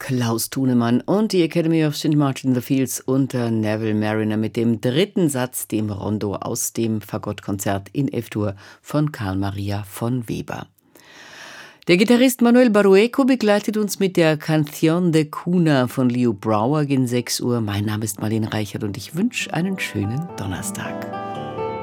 Klaus Thunemann und die Academy of St. Martin in the Fields unter Neville Marriner mit dem dritten Satz, dem Rondo aus dem Fagottkonzert in F-Dur von Carl Maria von Weber. Der Gitarrist Manuel Barueco begleitet uns mit der Canción de Cuna von Leo Brouwer gegen 6 Uhr. Mein Name ist Marlene Reichert und ich wünsche einen schönen Donnerstag.